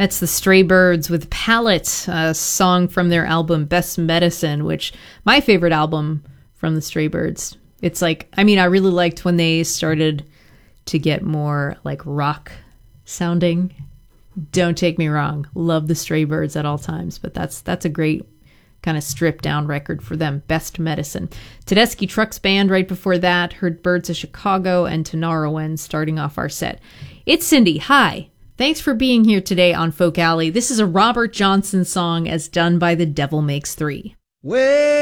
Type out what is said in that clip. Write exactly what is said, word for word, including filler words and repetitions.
That's the Stray Birds with Palette, a song from their album Best Medicine, which my favorite album from the Stray Birds. It's like, I mean, I really liked when they started to get more like rock sounding. Don't take me wrong. Love the Stray Birds at all times, but that's that's a great kind of stripped down record for them. Best Medicine. Tedeschi Trucks Band right before that. Heard Birds of Chicago and Tinariwen starting off our set. It's Cindy. Hi. Thanks for being here today on Folk Alley. This is a Robert Johnson song as done by the Devil Makes Three. Well,